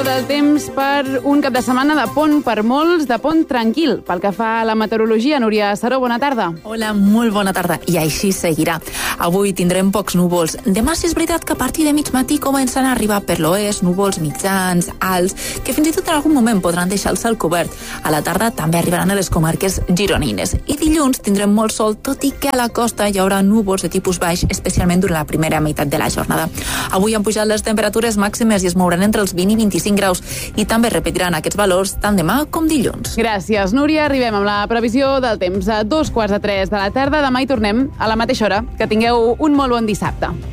Del temps per un cap de setmana de pont per molts, de pont tranquil. Pel que fa a la meteorologia, Núria Saró, bona tarda. Hola, molt bona tarda. I així seguirà. Avui tindrem pocs núvols. Demà sí és veritat que a partir de mig matí comencen a arribar per l'oest núvols mitjans, alts, que fins i tot en algun moment podran deixar el cel cobert. A la tarda també arribaran a les comarques gironines. I dilluns tindrem molt sol, tot i que a la costa hi haurà núvols de tipus baix, especialment durant la primera meitat de la jornada. Avui han pujat les temperatures màximes i es mouran entre els 20 i 25 graus i també repetiran aquests valors tant demà com dilluns. Gràcies, Núria. Arribem amb la previsió del temps a 2:45 de la tarda. Demà hi tornem a la mateixa hora. Que tingueu un molt bon dissabte.